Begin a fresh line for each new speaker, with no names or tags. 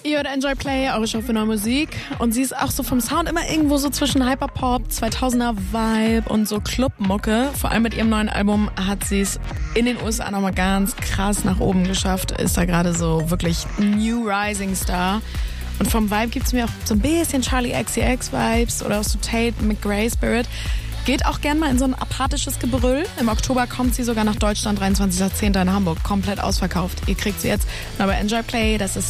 Ihr hört Enjoy Play, eure Show für neue Musik. Und sie ist auch so vom Sound immer irgendwo so zwischen Hyperpop, 2000er Vibe und so Clubmucke. Vor allem mit ihrem neuen Album hat sie es in den USA nochmal ganz krass nach oben geschafft. Ist da gerade so wirklich New Rising Star. Und vom Vibe gibt's mir auch so ein bisschen Charlie XCX Vibes oder auch so Tate McRae Spirit. Geht auch gern mal in so ein apathisches Gebrüll. Im Oktober kommt sie sogar nach Deutschland, 23.10. in Hamburg. Komplett ausverkauft. Ihr kriegt sie jetzt. Aber Enjoy Play, das ist